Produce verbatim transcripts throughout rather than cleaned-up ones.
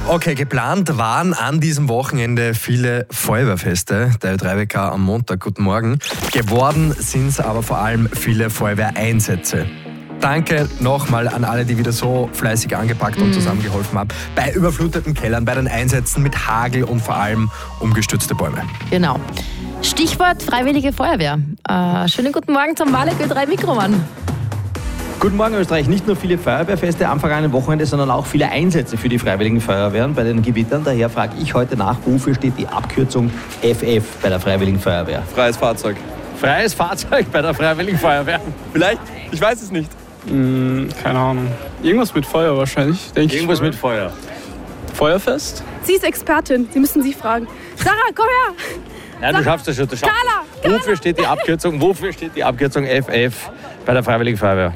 Okay, geplant waren an diesem Wochenende viele Feuerwehrfeste, der Ö drei W K am Montag. Guten Morgen. Geworden sind es aber vor allem viele Feuerwehreinsätze. Danke nochmal an alle, die wieder so fleißig angepackt und zusammengeholfen haben. Bei überfluteten Kellern, bei den Einsätzen mit Hagel und vor allem umgestürzte Bäume. Genau. Stichwort Freiwillige Feuerwehr. Äh, schönen guten Morgen zum Malek Ö drei Mikromann. Guten Morgen Österreich. Nicht nur viele Feuerwehrfeste am vergangenen Wochenende, sondern auch viele Einsätze für die Freiwilligen Feuerwehren bei den Gewittern. Daher frage ich heute nach, wofür steht die Abkürzung F F bei der Freiwilligen Feuerwehr? Freies Fahrzeug. Freies Fahrzeug bei der Freiwilligen Feuerwehr? Vielleicht? Ich weiß es nicht. Hm, keine Ahnung. Irgendwas mit Feuer wahrscheinlich, denke ich. Irgendwas mit Feuer. Feuerfest? Sie ist Expertin, Sie müssen sie fragen. Sarah, komm her! Ja, du schaffst das schon. Du schaffst Carla, das. Carla. Wofür steht die Abkürzung? Wofür steht die Abkürzung F F bei der Freiwilligen Feuerwehr?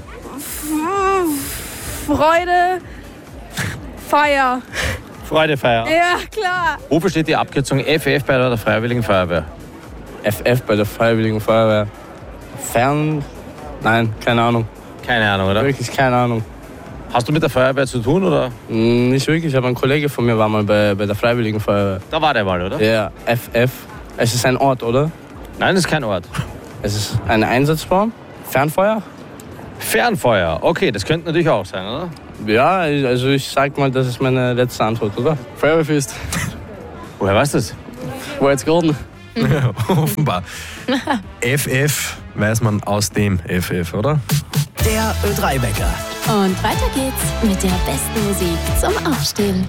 Freude, Feier. Freudefeier. Ja, klar. Wofür steht die Abkürzung F F bei der Freiwilligen Feuerwehr? F F bei der Freiwilligen Feuerwehr. Fern... Nein, keine Ahnung. Keine Ahnung, oder? Wirklich keine Ahnung. Hast du mit der Feuerwehr zu tun, oder? Hm, nicht wirklich, aber ein Kollege von mir war mal bei, bei der Freiwilligen Feuerwehr. Da war der mal, oder? Ja, F F. Es ist ein Ort, oder? Nein, das ist kein Ort. Es ist ein Einsatzform. Fernfeuer? Fernfeuer. Okay, das könnte natürlich auch sein, oder? Ja, also ich sag mal, das ist meine letzte Antwort, oder? Feuerwehrfest. Woher weißt du das? Wo jetzt Gordon? Ja, offenbar. F F weiß man aus dem F F, oder? Der Ö drei Wecker. Und weiter geht's mit der besten Musik zum Aufstehen.